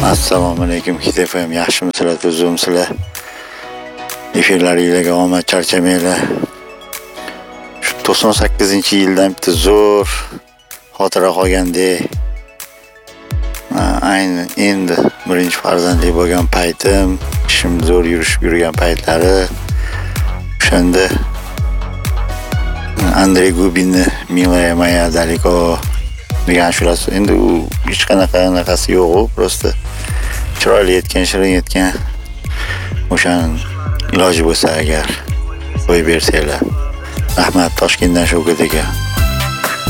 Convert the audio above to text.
Assalomu alaykum KTFM, yaxshimisizlar, tuzumsizlar? Efirlaringizga omad, charchamanglar. Shu 98-yildan bitta zo'r xotira qolgandek. Ayni endi birinchi farzandli bo'lgan paytim, ishim zo'r yurishib yurgan paytlari, o'shanda Andrey Gubinni "Milaya moya daleko" degan ashulasi. Endi u hech qanaqasi yo'q, u prosta chiroyli yetgan, shirin yetgan. O'shaning iloji bo'lsa agar qo'yib bersanglar. Rahmat, Toshkentdan Shavkat aka.